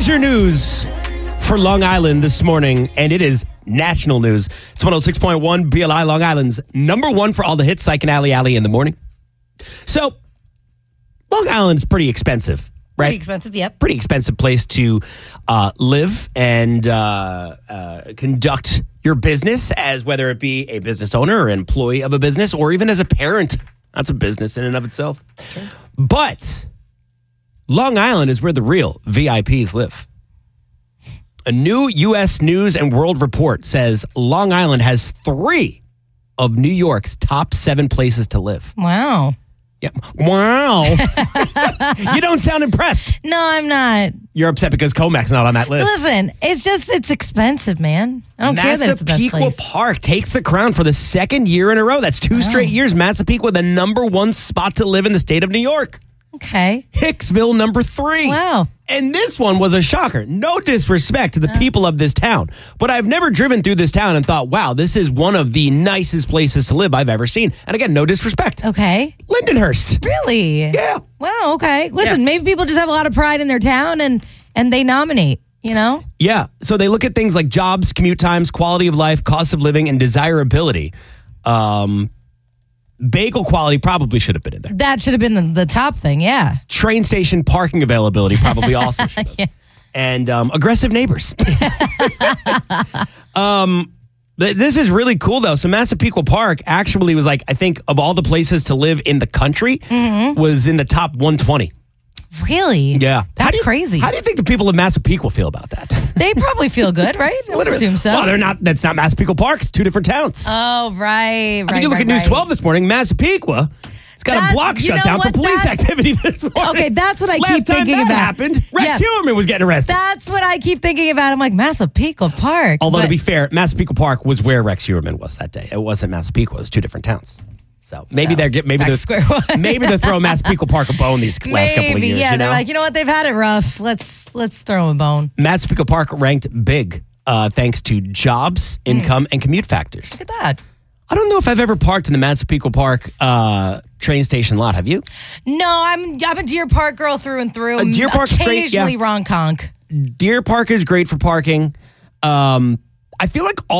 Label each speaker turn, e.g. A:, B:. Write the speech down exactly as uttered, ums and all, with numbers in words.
A: Major news for Long Island this morning, and it is national news. It's one oh six point one B L I, Long Island's number one for all the hits, Psych and Alley Alley in the morning. So, Long Island's pretty expensive, right?
B: Pretty expensive, yep.
A: Pretty expensive place to uh, live and uh, uh, conduct your business, as whether it be a business owner or employee of a business, or even as a parent. That's a business in and of itself. Sure. But Long Island is where the real V I Ps live. A new U S News and World Report says Long Island has three of New York's top seven places to live.
B: Wow.
A: Yeah. Wow. You don't sound impressed.
B: No, I'm not.
A: You're upset because Comac's not on that list.
B: Listen, it's just, it's expensive, man. I don't care that it's the best
A: Massapequa
B: place.
A: Park takes the crown for the second year in a row. That's two
B: Wow.
A: straight years. Massapequa, the number one spot to live in the state of New York.
B: Okay.
A: Hicksville, number three.
B: Wow.
A: And this one was a shocker. No disrespect to the people of this town, but I've never driven through this town and thought, wow, this is one of the nicest places to live I've ever seen. And again, no disrespect.
B: Okay.
A: Lindenhurst.
B: Really?
A: Yeah.
B: Wow, okay. Listen,
A: Yeah.
B: maybe people just have a lot of pride in their town and, and they nominate, you know?
A: Yeah. So they look at things like jobs, commute times, quality of life, cost of living, and desirability. Um, bagel quality probably should have been in there.
B: That should have been the, the top thing, yeah.
A: Train station parking availability probably also should have.
B: Yeah.
A: And um, aggressive neighbors. um, th- this is really cool, though. So Massapequa Park actually was like, I think, of all the places to live in the country,
B: Mm-hmm.
A: was in the top one twenty.
B: Really?
A: Yeah. How
B: That's
A: do you-
B: crazy.
A: How do you think the people of Massapequa feel about that?
B: They probably feel good, right? I would
A: Literally.
B: assume so.
A: Well, they're not. That's not Massapequa Park. It's two different towns.
B: Oh, right, right,
A: I mean, you look
B: right,
A: at News
B: right.
A: twelve this morning, Massapequa, it's got
B: That's-
A: a block
B: you
A: shut
B: know
A: down for
B: what?
A: police
B: That's-
A: activity this morning.
B: Okay, that's what I
A: Last
B: keep
A: time
B: thinking
A: that
B: about.
A: happened, Rex
B: Yeah.
A: Huerman was getting arrested.
B: That's what I keep thinking about. I'm like, Massapequa Park.
A: Although,
B: but-
A: to be fair, Massapequa Park was where Rex Huerman was that day. It wasn't Massapequa. It was two different towns. So maybe
B: So,
A: they're get maybe
B: back
A: they're
B: to square one.
A: maybe they're throwing Massapequa Park a bone these last couple of
B: Maybe,
A: years.
B: yeah,
A: you know,
B: they're like, you know what? They've had it rough. Let's let's throw them a bone.
A: Massapequa Park ranked big uh, thanks to jobs, income, and commute factors.
B: Look at that.
A: I don't know if I've ever parked in the Massapequa Park uh, train station lot. Have you?
B: No, I'm I'm a Deer Park girl through and through.
A: Uh, Deer Park's great, yeah.
B: Occasionally Ronconk.
A: Deer Park is great for parking. Um, I feel like all